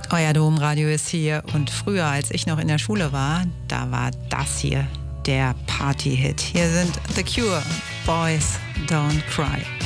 Euer Domradio ist hier und früher, als ich noch in der Schule war, da war das hier der Party-Hit. Hier sind The Cure, Boys Don't Cry.